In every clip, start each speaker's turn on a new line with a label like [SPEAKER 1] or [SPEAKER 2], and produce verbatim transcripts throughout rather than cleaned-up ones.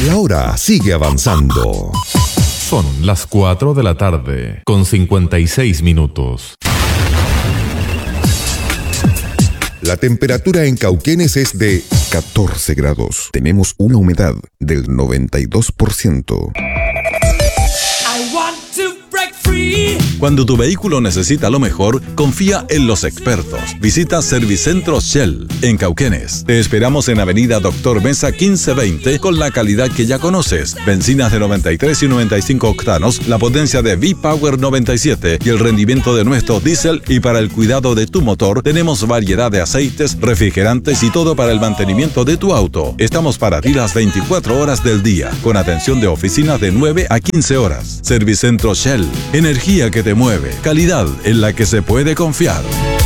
[SPEAKER 1] La hora sigue avanzando.
[SPEAKER 2] Son las cuatro de la tarde, con cincuenta y seis minutos.
[SPEAKER 1] La temperatura en Cauquenes es de catorce grados. Tenemos una humedad del noventa y dos por ciento.
[SPEAKER 3] Cuando tu vehículo necesita lo mejor, confía en los expertos. Visita Servicentro Shell en Cauquenes. Te esperamos en Avenida Doctor Mesa quince veinte con la calidad que ya conoces. Bencinas de noventa y tres y noventa y cinco octanos, la potencia de V-Power noventa y siete y el rendimiento de nuestro diésel. Y para el cuidado de tu motor, tenemos variedad de aceites, refrigerantes y todo para el mantenimiento de tu auto. Estamos para ti las veinticuatro horas del día, con atención de oficina de nueve a quince horas. Servicentro Shell. Energía que te mueve, calidad en la que se puede confiar.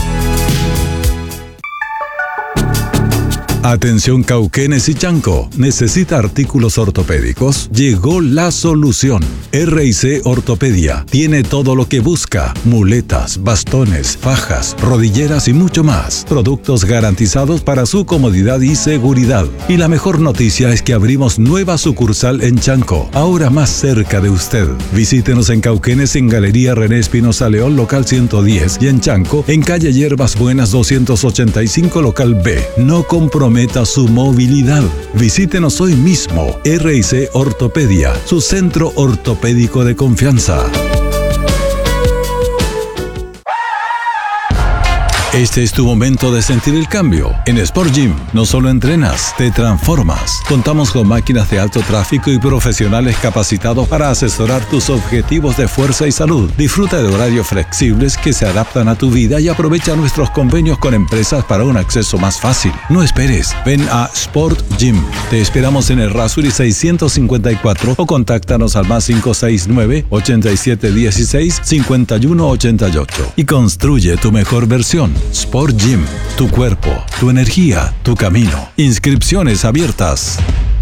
[SPEAKER 3] Atención Cauquenes y Chanco, ¿necesita artículos ortopédicos? Llegó la solución. R y C Ortopedia tiene todo lo que busca: muletas, bastones, fajas, rodilleras y mucho más. Productos garantizados para su comodidad y seguridad. Y la mejor noticia es que abrimos nueva sucursal en Chanco, ahora más cerca de usted. Visítenos en Cauquenes en Galería René Espinosa León, local ciento diez, y en Chanco en calle Hierbas Buenas doscientos ochenta y cinco, local B. No comprometa su movilidad. Visítenos hoy mismo. R y C Ortopedia, su centro ortopédico de confianza. Este es tu momento de sentir el cambio. En Sport Gym no solo entrenas, te transformas. Contamos con máquinas de alto tráfico y profesionales capacitados para asesorar tus objetivos de fuerza y salud. Disfruta de horarios flexibles que se adaptan a tu vida y aprovecha nuestros convenios con empresas para un acceso más fácil. No esperes, ven a Sport Gym. Te esperamos en el Errázuriz seiscientos cincuenta y cuatro o contáctanos al más cinco seis nueve, ochenta y siete dieciséis, cincuenta y uno ochenta y ocho y construye tu mejor versión. Sport Gym, tu cuerpo, tu energía, tu camino. Inscripciones abiertas.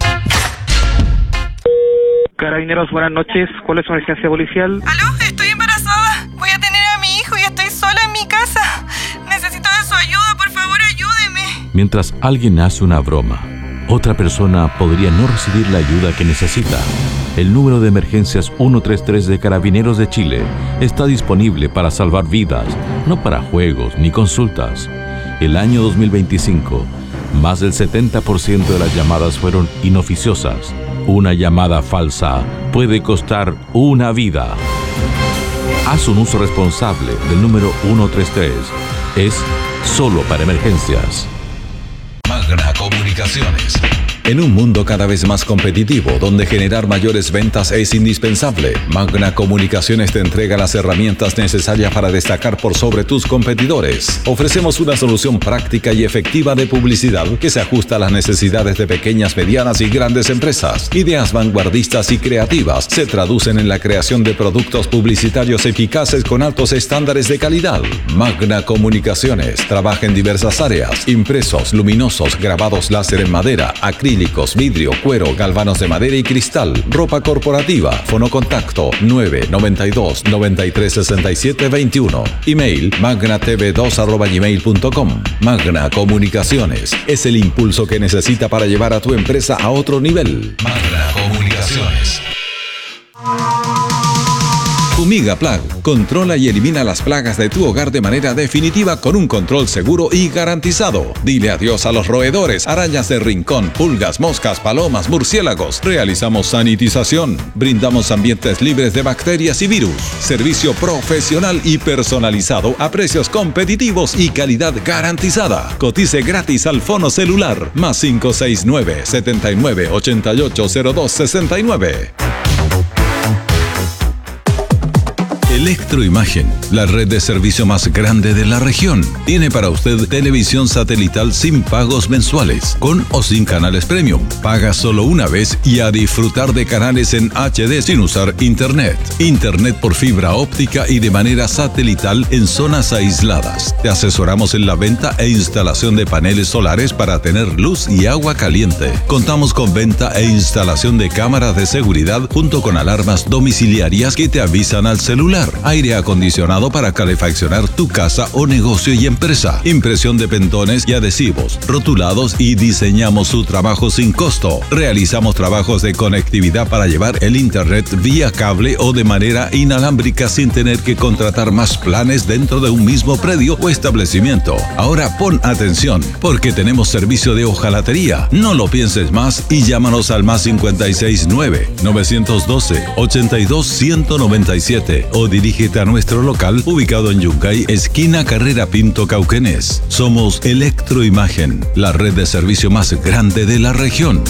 [SPEAKER 4] Carabineros, buenas noches. ¿Cuál es su emergencia policial?
[SPEAKER 5] ¿Aló? Estoy embarazada. Voy a tener a mi hijo y estoy sola en mi casa. Necesito de su ayuda, por favor, ayúdeme.
[SPEAKER 6] Mientras alguien hace una broma, otra persona podría no recibir la ayuda que necesita. El número de emergencias ciento treinta y tres de Carabineros de Chile está disponible para salvar vidas, no para juegos ni consultas. El año dos mil veinticinco, más del setenta por ciento de las llamadas fueron inoficiosas. Una llamada falsa puede costar una vida. Haz un uso responsable del número ciento treinta y tres. Es solo para emergencias.
[SPEAKER 3] Magna Comunicaciones. En un mundo cada vez más competitivo, donde generar mayores ventas es indispensable, Magna Comunicaciones te entrega las herramientas necesarias para destacar por sobre tus competidores. Ofrecemos una solución práctica y efectiva de publicidad que se ajusta a las necesidades de pequeñas, medianas y grandes empresas. Ideas vanguardistas y creativas se traducen en la creación de productos publicitarios eficaces con altos estándares de calidad. Magna Comunicaciones trabaja en diversas áreas: impresos, luminosos, grabados láser en madera, acrílicos, vidrio, cuero, galvanos de madera y cristal, ropa corporativa. Fonocontacto nueve noventa y dos, noventa y tres, sesenta y siete, veintiuno. Email magna t v dos arroba gmail punto com. Magna Comunicaciones es el impulso que necesita para llevar a tu empresa a otro nivel. Magna Comunicaciones. Fumiga Plag. Controla y elimina las plagas de tu hogar de manera definitiva con un control seguro y garantizado. Dile adiós a los roedores, arañas de rincón, pulgas, moscas, palomas, murciélagos. Realizamos sanitización. Brindamos ambientes libres de bacterias y virus. Servicio profesional y personalizado a precios competitivos y calidad garantizada. Cotice gratis al fono celular más cinco seis nueve, setenta y nueve, ochenta y ocho, cero dos sesenta y nueve. Electroimagen, la red de servicio más grande de la región, tiene para usted televisión satelital sin pagos mensuales, con o sin canales premium. Paga solo una vez y a disfrutar de canales en H D sin usar internet. Internet por fibra óptica y de manera satelital en zonas aisladas. Te asesoramos en la venta e instalación de paneles solares para tener luz y agua caliente. Contamos con venta e instalación de cámaras de seguridad junto con alarmas domiciliarias que te avisan al celular. hogar, aire acondicionado para calefaccionar tu casa o negocio y empresa, impresión de pentones y adhesivos, rotulados y diseñamos su trabajo sin costo. Realizamos trabajos de conectividad para llevar el internet vía cable o de manera inalámbrica sin tener que contratar más planes dentro de un mismo predio o establecimiento. Ahora pon atención, porque tenemos servicio de hojalatería. No lo pienses más y llámanos al más cincuenta y seis nueve, novecientos doce, ochenta y dos, ciento noventa y siete o dirígete a nuestro local ubicado en Yungay, esquina Carrera Pinto Cauquenes. Somos Electroimagen, la red de servicio más grande de la región.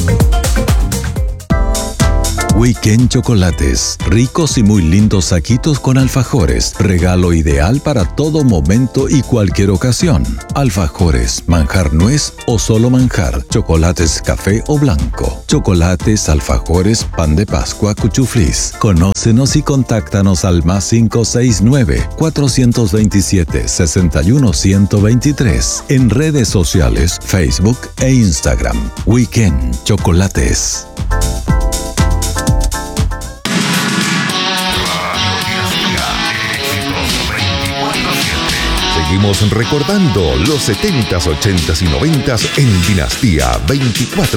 [SPEAKER 3] Weekend Chocolates, ricos y muy lindos saquitos con alfajores, regalo ideal para todo momento y cualquier ocasión. Alfajores, manjar nuez o solo manjar, chocolates café o blanco, chocolates, alfajores, pan de Pascua, cuchuflis. Conócenos y contáctanos al más cinco seis nueve, cuatro dos siete, seis uno uno dos tres en redes sociales, Facebook e Instagram. Weekend Chocolates.
[SPEAKER 1] Seguimos recordando los setentas, ochentas y noventas en Dinastía veinticuatro